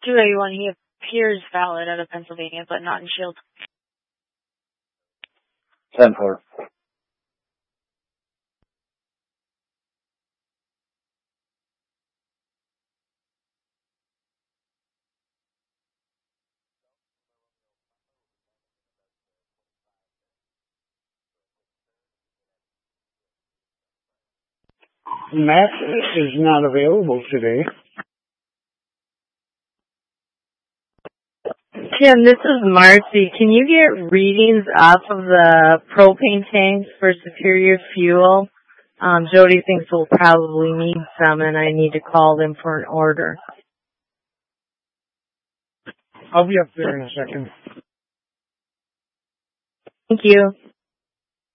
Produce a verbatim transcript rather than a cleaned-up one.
two eighty-one, he appears valid out of Pennsylvania, but not in Shield. ten four. Matt is not available today. Tim, this is Marcy. Can you get readings off of the propane tanks for Superior Fuel? Um, Jody thinks we'll probably need some, and I need to call them for an order. I'll be up there in a second. Thank you.